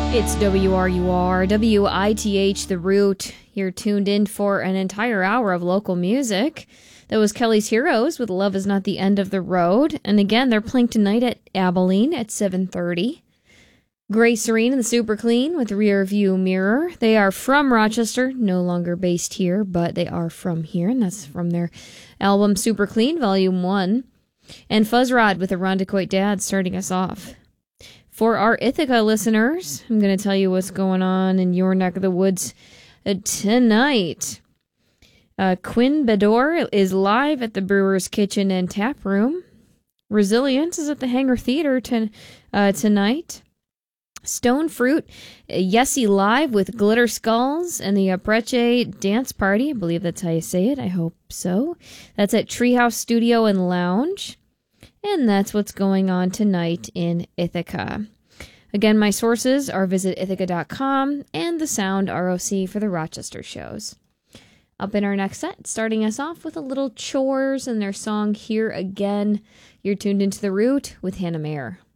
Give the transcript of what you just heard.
It's WRUR, WITH, The Root. You're tuned in for an entire hour of local music. That was Kelly's Heroes with Love Is Not the End of the Road. And again, they're playing tonight at Abilene at 7:30. Gray Serene and the Super Clean with Rear View Mirror. They are from Rochester, no longer based here, but they are from here, and that's from their album Super Clean, Volume 1. And Fuzz Rod with the Rondequoit Dad starting us off. For our Ithaca listeners, I'm going to tell you what's going on in your neck of the woods tonight. Quinn Bedore is live at the Brewer's Kitchen and Tap Room. Resilience is at the Hangar Theater tonight. Stone Fruit, Yessie live with Glitter Skulls and the Apreche Dance Party. I believe that's how you say it. I hope so. That's at Treehouse Studio and Lounge. And that's what's going on tonight in Ithaca. Again, my sources are visit ithaca.com and the Sound ROC for the Rochester shows. Up in our next set, starting us off with a little Chores and their song Here Again. You're tuned into The Root with Hannah Mayer.